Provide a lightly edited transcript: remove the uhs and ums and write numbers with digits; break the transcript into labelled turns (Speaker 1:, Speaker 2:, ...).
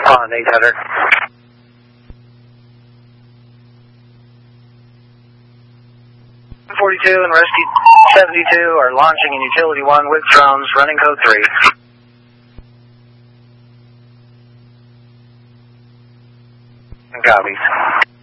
Speaker 1: On 800. .42 and Rescue 72 are launching in Utility 1 with drones, running code 3. Copies.